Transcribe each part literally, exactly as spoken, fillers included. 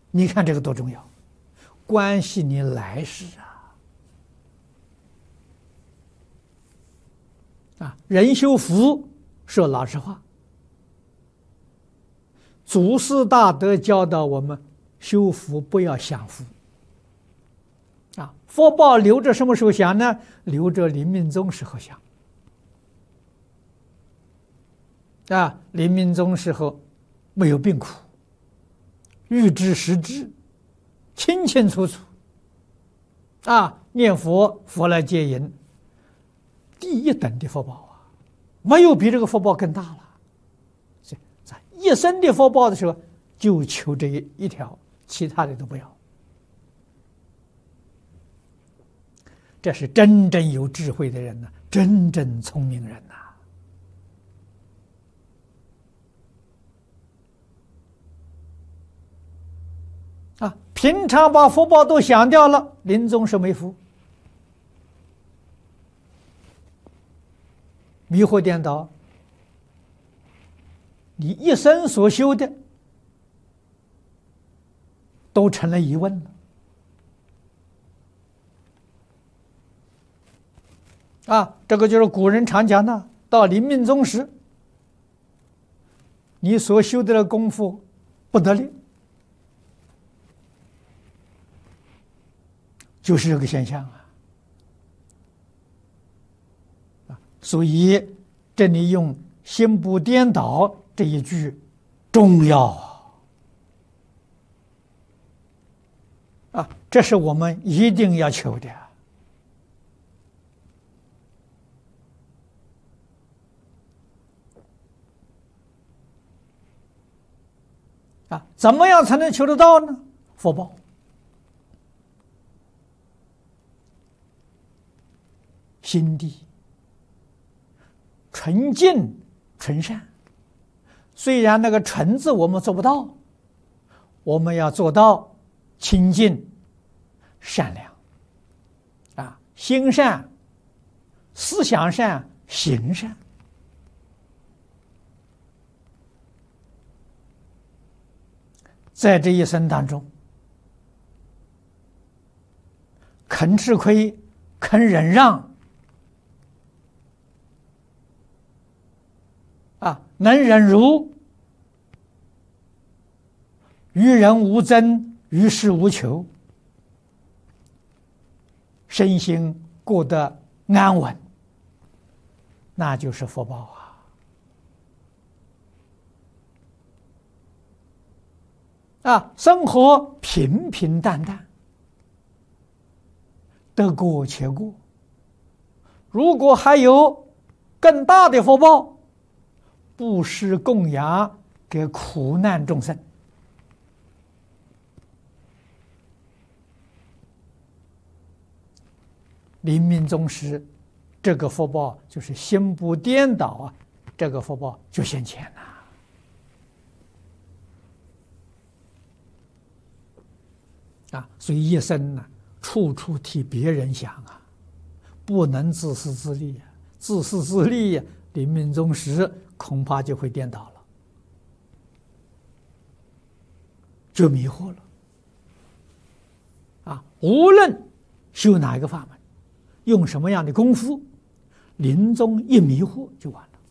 你看这个多重要，关系你来世啊！啊，人修福说老实话，祖师大德教导我们修福不要享福。啊，福报留着什么时候享呢？留着临命终时候享。啊，临命终时候没有病苦，预知时知，清清楚楚。啊，念佛佛来接引，第一等的福报啊，没有比这个福报更大了。在一生的福报的时候，就求这一一条，其他的都不要。这是真正有智慧的人呢，真正聪明人呐。啊，平常把福报都享掉了，临终是没福，迷惑颠倒，你一生所修的都成了疑问了。啊，这个就是古人常讲的，到临命终时，你所修的功夫不得力，就是这个现象啊。啊，所以这里用心不颠倒这一句重要啊，啊，这是我们一定要求的。啊，怎么样才能求得到呢？福报，心地纯净纯善。虽然那个纯字我们做不到，我们要做到清净善良，啊，心善、思想善、行善。在这一生当中，肯吃亏，肯忍让，啊，能忍辱，于人无争，于事无求，身心过得安稳，那就是福报啊。啊，生活平平淡淡，得过且过。如果还有更大的福报，布施供养给苦难众生。临命终时，这个福报就是心不颠倒啊，这个福报就现前了。啊，所以一生呢，处处替别人想啊，不能自私自利啊！自私自利呀，临命终时恐怕就会颠倒了，就迷惑了。啊，无论修哪一个法门，用什么样的功夫，临终一迷惑就完了。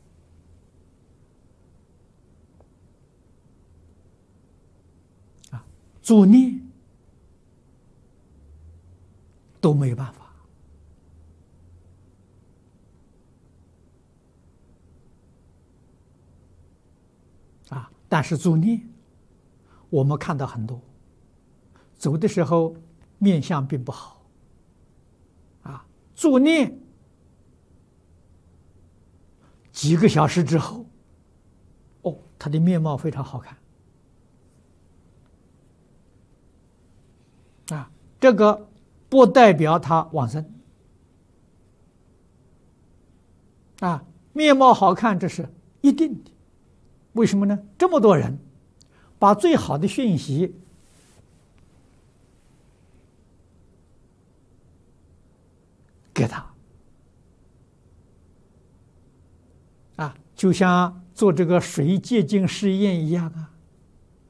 啊，助念都没有办法啊！但是助念，我们看到很多走的时候面相并不好啊，助念几个小时之后，哦，他的面貌非常好看啊，这个不代表他往生啊，面貌好看这是一定的。为什么呢？这么多人把最好的讯息给他啊，就像做这个水结晶试验一样啊。